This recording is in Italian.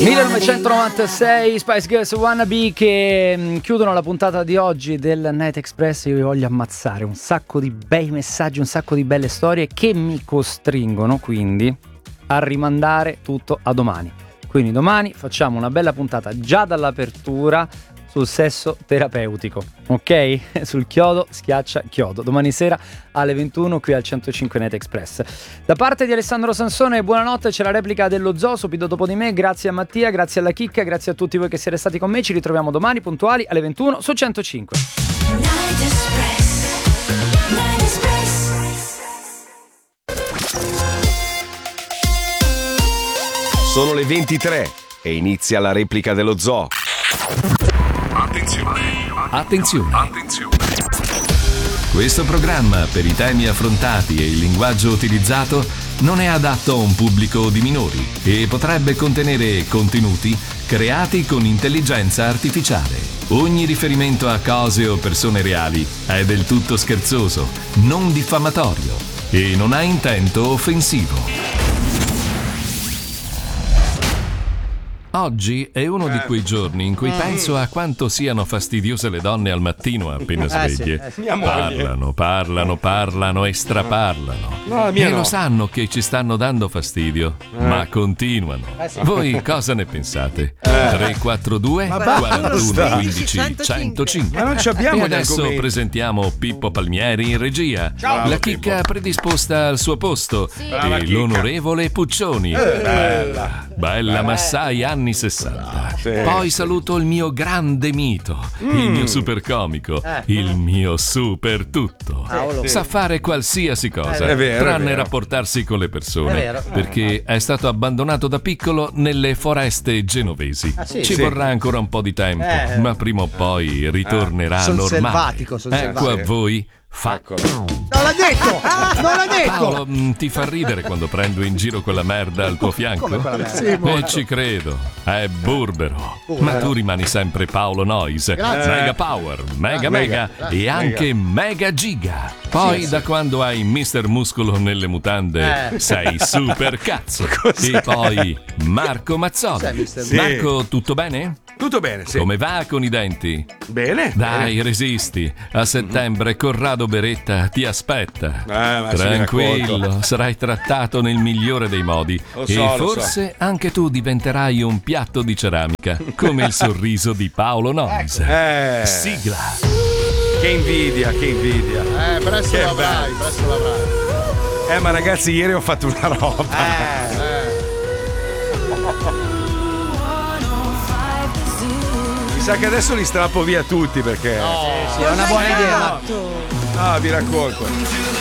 1996 Spice Girls Wannabe che chiudono la puntata di oggi del Night Express. Io vi voglio ammazzare un sacco di bei messaggi, un sacco di belle storie che mi costringono quindi a rimandare tutto a domani. Quindi domani facciamo una bella puntata già dall'apertura sul sesso terapeutico, ok? Sul chiodo schiaccia chiodo, domani sera alle 21 qui al 105 Night Express. Da parte di Alessandro Sansone, buonanotte, c'è la replica dello zoo subito dopo di me. Grazie a Mattia, grazie alla Chicca, grazie a tutti voi che siete stati con me. Ci ritroviamo domani puntuali alle 21 su 105 Night Express. Night Express. Sono le 23 e inizia la replica dello zoo. Attenzione. Questo programma, per i temi affrontati e il linguaggio utilizzato, non è adatto a un pubblico di minori e potrebbe contenere contenuti creati con intelligenza artificiale. Ogni riferimento a cose o persone reali è del tutto scherzoso, non diffamatorio e non ha intento offensivo. Oggi è uno di quei giorni in cui penso a quanto siano fastidiose le donne al mattino appena sveglie. Parlano e straparlano. E lo sanno che ci stanno dando fastidio, ma continuano. Voi cosa ne pensate? 342 41 15 105. Ma non ci abbiamo e adesso presentiamo Pippo Palmieri in regia. Ciao, la chicca Pippo. predisposta al suo posto e l'onorevole Puccioni. Bella Massai anni 60. Poi saluto il mio grande mito, il mio super comico, il mio super tutto. Sa fare qualsiasi cosa, tranne rapportarsi con le persone, perché è stato abbandonato da piccolo nelle foreste genovesi. Ci vorrà ancora un po' di tempo, ma prima o poi ritornerà normale. Ecco a voi. Non l'ha detto! Paolo, ti fa ridere quando prendo in giro quella merda al tuo fianco? E ci credo, è burbero. Ma tu rimani sempre Paolo Noise. Mega Power, Mega e anche Mega Giga. Poi da quando hai Mister Muscolo nelle mutande sei super cazzo. E poi Marco Mazzoli. Marco, tutto bene? Tutto bene, sì. Come va con i denti? Bene. Dai, resisti. A settembre Corrado Beretta ti aspetta. Tranquillo, sarai trattato nel migliore dei modi. Forse anche tu diventerai un piatto di ceramica, come il sorriso di Paolo Noise. Sigla. Che invidia. Presto l'avrai. Ma ragazzi, ieri ho fatto una roba. Mi sa che adesso li strappo via tutti perché... Sì, è una buona idea. No, vi racconto.